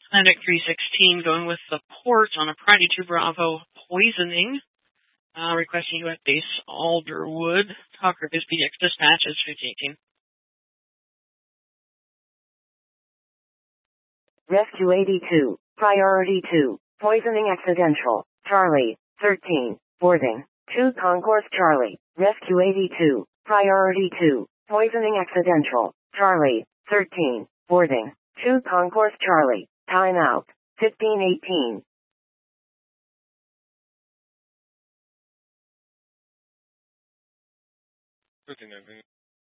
Atlantic 316 going with the port on a Priority 2 Bravo poisoning. Requesting you at base Alderwood. Talker is BX dispatches 5018. Rescue 82, Priority 2, poisoning accidental, Charlie, 13, boarding, 2 Concourse Charlie, Rescue 82, Priority 2, poisoning accidental, Charlie, 13, boarding, 2 Concourse Charlie, time out, 1518.